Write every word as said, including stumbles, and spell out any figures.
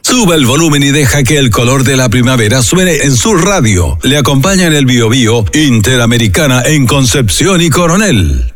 Sube el volumen y deja que el color de la primavera suene en su radio. Le acompaña en el Biobío Interamericana en Concepción y Coronel.